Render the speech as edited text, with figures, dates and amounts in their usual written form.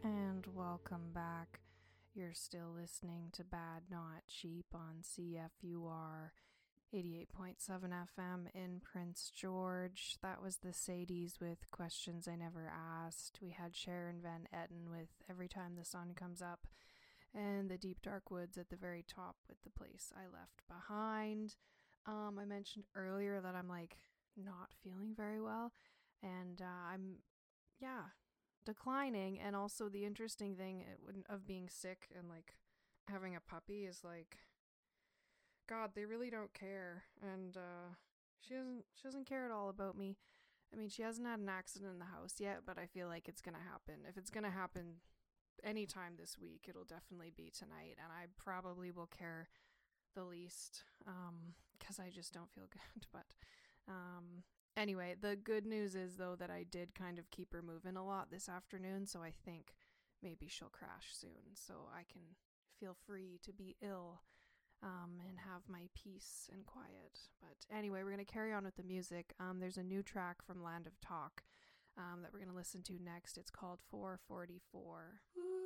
And welcome back. You're still listening to Bad Not Cheap on CFUR 88.7 FM in Prince George. That was the Sadies with Questions I Never Asked. We had Sharon Van Etten with Every Time the Sun Comes Up, and the Deep Dark Woods at the very top with The Place I Left Behind. I mentioned earlier that I'm not feeling very well, and I'm declining. And also the interesting thing of being sick and having a puppy is God, they really don't care. And she doesn't care at all about me. I mean, she hasn't had an accident in the house yet, but I feel like it's gonna happen. If it's gonna happen anytime this week, it'll definitely be tonight, and I probably will care the least because I just don't feel good. But anyway, the good news is, though, that I did kind of keep her moving a lot this afternoon, so I think maybe she'll crash soon, so I can feel free to be ill and have my peace and quiet. But anyway, we're going to carry on with the music. There's a new track from Land of Talk that we're going to listen to next. It's called 444. Ooh.